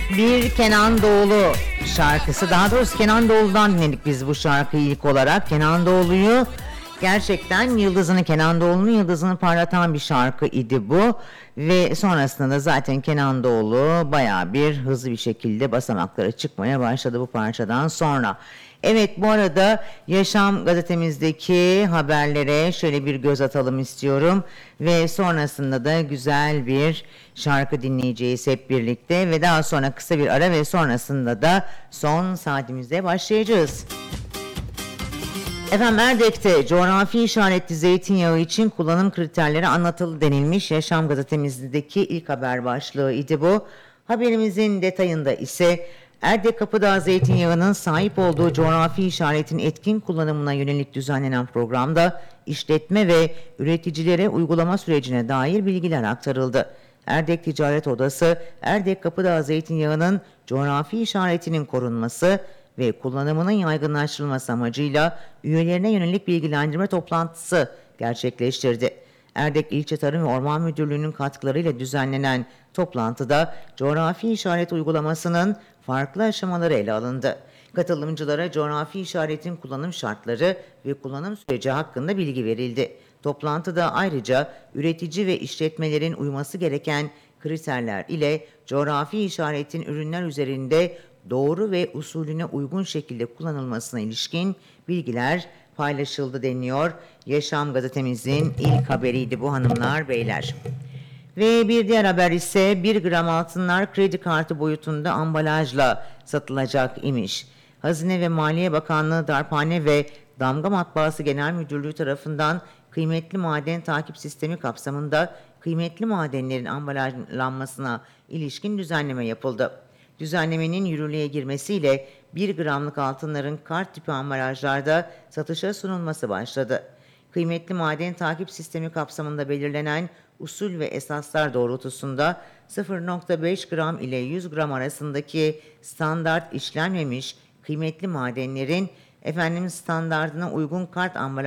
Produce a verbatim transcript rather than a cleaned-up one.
Bir Kenan Doğulu şarkısı. Daha doğrusu Kenan Doğulu'dan dinledik biz bu şarkıyı ilk olarak. Kenan Doğulu'yu gerçekten yıldızını, Kenan Doğulu'nun yıldızını parlatan bir şarkı idi bu. Ve sonrasında da zaten Kenan Doğulu bayağı bir hızlı bir şekilde basamaklara çıkmaya başladı bu parçadan sonra. Evet, bu arada Yaşam gazetemizdeki haberlere şöyle bir göz atalım istiyorum. Ve sonrasında da güzel bir şarkı dinleyeceğiz hep birlikte. Ve daha sonra kısa bir ara ve sonrasında da son saatimize başlayacağız. Efendim, Erdek'te coğrafi işaretli zeytinyağı için kullanım kriterleri anlatıldı denilmiş. Yaşam gazetemizdeki ilk haber başlığı idi bu. Haberimizin detayında ise Erdek Kapıdağ zeytinyağının sahip olduğu coğrafi işaretin etkin kullanımına yönelik düzenlenen programda işletme ve üreticilere uygulama sürecine dair bilgiler aktarıldı. Erdek Ticaret Odası, Erdek Kapıdağ zeytinyağının coğrafi işaretinin korunması ve kullanımının yaygınlaştırılması amacıyla üyelerine yönelik bilgilendirme toplantısı gerçekleştirdi. Erdek İlçe Tarım ve Orman Müdürlüğü'nün katkılarıyla düzenlenen toplantıda coğrafi işaret uygulamasının farklı aşamaları ele alındı. Katılımcılara coğrafi işaretin kullanım şartları ve kullanım süreci hakkında bilgi verildi. Toplantıda ayrıca üretici ve işletmelerin uyması gereken kriterler ile coğrafi işaretin ürünler üzerinde doğru ve usulüne uygun şekilde kullanılmasına ilişkin bilgiler paylaşıldı deniyor. Yaşam gazetemizin ilk haberiydi bu hanımlar beyler. Ve bir diğer haber ise bir gram altınlar kredi kartı boyutunda ambalajla satılacak imiş. Hazine ve Maliye Bakanlığı Darphane ve Damga Matbaası Genel Müdürlüğü tarafından kıymetli maden takip sistemi kapsamında kıymetli madenlerin ambalajlanmasına ilişkin düzenleme yapıldı. Düzenlemenin yürürlüğe girmesiyle bir gramlık altınların kart tipi ambalajlarda satışa sunulması başladı. Kıymetli maden takip sistemi kapsamında belirlenen usul ve esaslar doğrultusunda sıfır nokta beş gram ile yüz gram arasındaki standart işlenmemiş kıymetli madenlerin efendim standardına uygun kart ambalaj